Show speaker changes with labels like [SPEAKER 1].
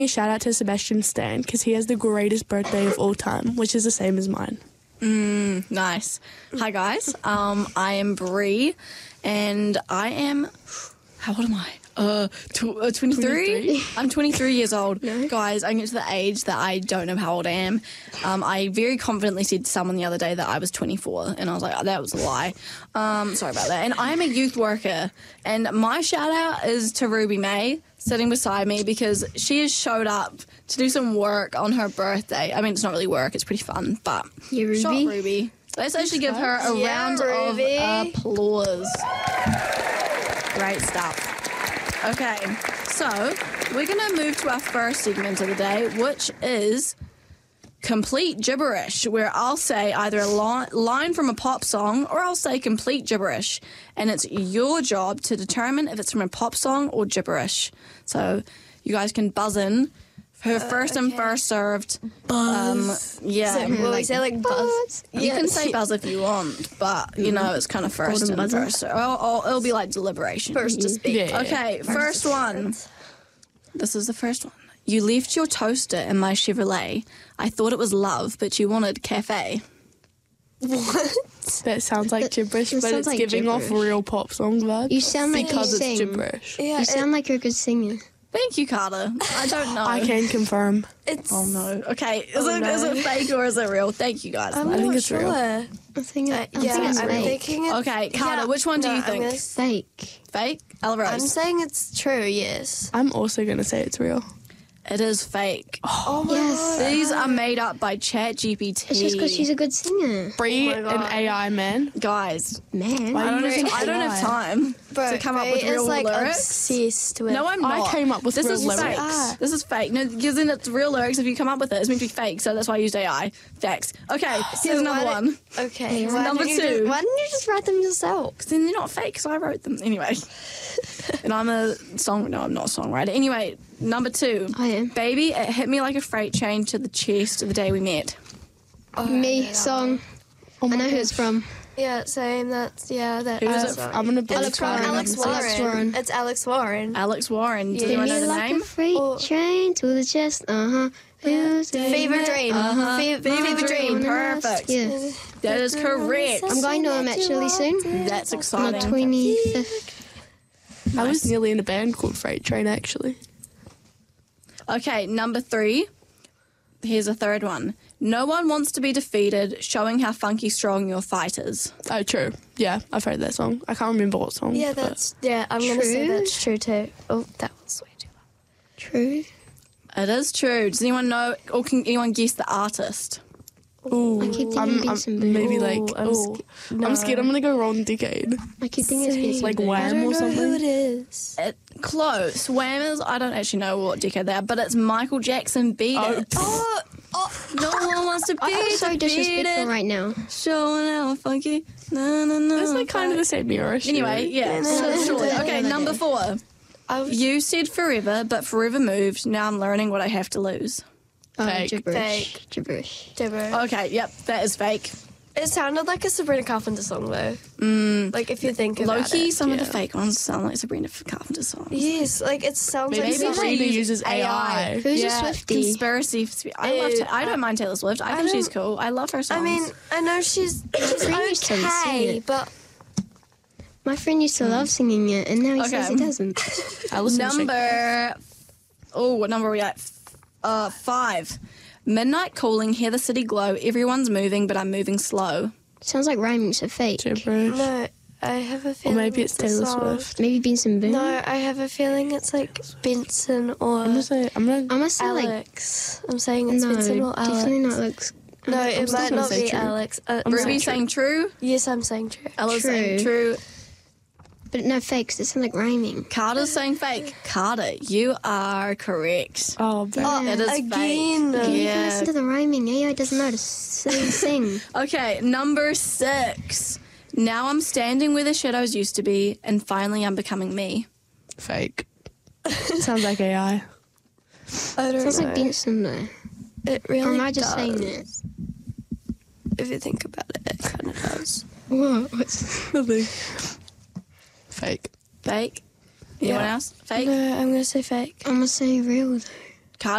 [SPEAKER 1] A shout out to Sebastian Stan because he has the greatest birthday of all time, which is the same as mine.
[SPEAKER 2] Nice. Hi guys, I am Bree, and I am. How old am I? 23? I'm 23 years old. No. Guys, I'm getting to the age that I don't know how old I am. I very confidently said to someone the other day that I was 24, and I was like, oh, that was a lie. Sorry about that. And I'm a youth worker, and my shout out is to Ruby May, sitting beside me, because she has showed up to do some work on her birthday. I mean, it's not really work, it's pretty fun, but shot Ruby. Let's actually give her a round of applause. Great stuff. Okay, so we're going to move to our first segment of the day, which is complete gibberish, where I'll say either a line from a pop song or I'll say complete gibberish, and it's your job to determine if it's from a pop song or gibberish. So you guys can buzz in. Her first and first served.
[SPEAKER 3] Buzz.
[SPEAKER 2] Will
[SPEAKER 3] we say like buzz?
[SPEAKER 2] You can say buzz if you want, but you know it's kind of first and first. Or it'll be like deliberation.
[SPEAKER 3] First to speak.
[SPEAKER 2] Yeah. Okay, first one. This is the first one. You left your toaster in my Chevrolet. I thought it was love, but you wanted cafe.
[SPEAKER 3] What?
[SPEAKER 1] That sounds like gibberish, but it's
[SPEAKER 3] like
[SPEAKER 1] giving off real pop song vibes.
[SPEAKER 3] You sound like
[SPEAKER 1] because
[SPEAKER 3] you
[SPEAKER 1] it's
[SPEAKER 3] sing.
[SPEAKER 1] gibberish.
[SPEAKER 3] Yeah, you sound like you're a good singer.
[SPEAKER 2] Thank you, Carter. I don't know.
[SPEAKER 1] I can confirm.
[SPEAKER 2] Oh no. Okay, is it fake or is it real? Thank you guys.
[SPEAKER 1] I think it's real.
[SPEAKER 3] I think it's fake.
[SPEAKER 2] Okay, Carter, which one do you think?
[SPEAKER 3] Fake.
[SPEAKER 2] Fake? Ella Rose.
[SPEAKER 3] I'm saying it's true, yes.
[SPEAKER 1] I'm also going to say it's real.
[SPEAKER 2] It is fake.
[SPEAKER 3] Oh my God.
[SPEAKER 2] These are made up by ChatGPT.
[SPEAKER 3] It's just because she's a good singer.
[SPEAKER 1] Bree, an AI man.
[SPEAKER 2] Guys,
[SPEAKER 3] Man.
[SPEAKER 2] I don't have time to come up with real lyrics.
[SPEAKER 3] Obsessed with
[SPEAKER 2] No, I'm not.
[SPEAKER 1] I came up with real lyrics.
[SPEAKER 2] Fake. This is fake. No, because then it's real lyrics. If you come up with it, it's meant to be fake. So that's why I used AI. Facts. Okay, here's another one.
[SPEAKER 3] Okay.
[SPEAKER 2] Number two.
[SPEAKER 3] Why didn't you just write them yourself?
[SPEAKER 2] Because then they're not fake, because I wrote them. Anyway. And I'm a No, I'm not a songwriter. Anyway, number two.
[SPEAKER 3] I am.
[SPEAKER 2] Baby, it hit me like a freight train to the chest the day we met.
[SPEAKER 3] Song. I know who it's from.
[SPEAKER 4] Yeah, same. That.
[SPEAKER 2] Who is it?
[SPEAKER 1] I'm going to
[SPEAKER 4] It's from Alex Warren. It's Alex Warren.
[SPEAKER 2] Alex Warren. Do
[SPEAKER 3] Hit
[SPEAKER 2] you know
[SPEAKER 3] me
[SPEAKER 2] the
[SPEAKER 3] like
[SPEAKER 2] name?
[SPEAKER 3] a freight train to the chest.
[SPEAKER 4] Fever Dream.
[SPEAKER 2] Fever Dream. Perfect.
[SPEAKER 3] Yeah.
[SPEAKER 2] That is correct.
[SPEAKER 3] I'm going to him actually soon.
[SPEAKER 2] That's
[SPEAKER 3] On the
[SPEAKER 2] exciting.
[SPEAKER 3] 25th.
[SPEAKER 1] I was nearly in a band called Freight Train, actually.
[SPEAKER 2] Okay, number three. Here's a third one. No one wants to be defeated, showing how funky strong your fight is.
[SPEAKER 1] Oh, true. Yeah, I've heard that song. I can't remember what song.
[SPEAKER 4] Yeah,
[SPEAKER 1] but
[SPEAKER 4] I'm going to say that's true too. Oh, that was way too loud.
[SPEAKER 3] True.
[SPEAKER 2] It is true. Does anyone know, or can anyone guess the artist?
[SPEAKER 1] Ooh,
[SPEAKER 3] I keep thinking Benson Boone.
[SPEAKER 1] maybe
[SPEAKER 4] I'm
[SPEAKER 1] I'm scared I'm going to go wrong decade.
[SPEAKER 3] I keep thinking it's Benson
[SPEAKER 1] Like
[SPEAKER 3] Boone.
[SPEAKER 1] Wham or something.
[SPEAKER 4] Who it is?
[SPEAKER 2] Close. Wham is, I don't actually know what decade they are, but it's Michael Jackson, Beat It. No one wants to be
[SPEAKER 3] I feel so disrespectful
[SPEAKER 2] defeated.
[SPEAKER 3] right now.
[SPEAKER 2] Showing how funky. No.
[SPEAKER 1] It's like kind of the same era.
[SPEAKER 2] Anyway, yeah. Surely. Okay, number four. You said forever, but forever moved. Now I'm learning what I have to lose.
[SPEAKER 1] Fake.
[SPEAKER 3] Gibberish. Gibberish.
[SPEAKER 2] Okay, yep, that is fake.
[SPEAKER 4] It sounded like a Sabrina Carpenter song though. Like if you think about
[SPEAKER 2] Low-key,
[SPEAKER 4] it.
[SPEAKER 2] some of the fake ones sound like Sabrina Carpenter songs.
[SPEAKER 4] Yes, like it sounds
[SPEAKER 1] Maybe
[SPEAKER 4] like
[SPEAKER 1] Sabrina uses AI.
[SPEAKER 3] Who's a Swiftie?
[SPEAKER 2] Conspiracy. I don't mind Taylor Swift. I think she's cool. I love her songs.
[SPEAKER 4] I mean, I know she's
[SPEAKER 3] used to sing
[SPEAKER 4] okay,
[SPEAKER 3] it.
[SPEAKER 4] but
[SPEAKER 3] My friend used to love singing it, and now he says he doesn't.
[SPEAKER 1] I listen to
[SPEAKER 2] what number are we at? 5. Midnight calling, hear the city glow. Everyone's moving, but I'm moving slow.
[SPEAKER 3] Sounds like rhyming, so fake.
[SPEAKER 1] gibberish.
[SPEAKER 4] no, I have a
[SPEAKER 1] Or
[SPEAKER 4] feeling
[SPEAKER 1] maybe it's
[SPEAKER 4] a
[SPEAKER 1] Taylor
[SPEAKER 4] song.
[SPEAKER 1] Swift.
[SPEAKER 3] Maybe Benson Boone.
[SPEAKER 4] No, I have a feeling it's like Benson or
[SPEAKER 1] I'm gonna
[SPEAKER 3] say like
[SPEAKER 4] Alex. I'm saying it's
[SPEAKER 3] no,
[SPEAKER 4] Benson or Alex.
[SPEAKER 3] definitely not Alex.
[SPEAKER 4] No, it
[SPEAKER 1] still
[SPEAKER 4] might
[SPEAKER 1] gonna
[SPEAKER 4] not
[SPEAKER 1] say
[SPEAKER 4] be
[SPEAKER 1] true.
[SPEAKER 4] Alex.
[SPEAKER 2] Ruby saying true.
[SPEAKER 4] Yes, I'm saying true.
[SPEAKER 2] Ella's saying
[SPEAKER 3] True.
[SPEAKER 2] true.
[SPEAKER 3] But no fakes. It sounds like rhyming.
[SPEAKER 2] Carter's saying fake. Carter, you are correct.
[SPEAKER 1] Oh,
[SPEAKER 2] It is
[SPEAKER 4] Again.
[SPEAKER 2] fake.
[SPEAKER 3] You can
[SPEAKER 2] Yeah.
[SPEAKER 3] listen to the rhyming. AI doesn't know to sing.
[SPEAKER 2] Okay, number 6. Now I'm standing where the shadows used to be, and finally I'm becoming me.
[SPEAKER 1] fake. Sounds like AI.
[SPEAKER 4] I don't
[SPEAKER 3] Sounds
[SPEAKER 4] know.
[SPEAKER 3] like Benson though.
[SPEAKER 4] It really
[SPEAKER 3] Or am I just
[SPEAKER 4] does.
[SPEAKER 3] saying it?
[SPEAKER 4] If you think about it, it kind of does.
[SPEAKER 3] What? What's
[SPEAKER 1] Nothing. Fake.
[SPEAKER 2] Fake. Anyone else? Fake.
[SPEAKER 4] No, I'm going to say fake.
[SPEAKER 3] I'm gonna say real though.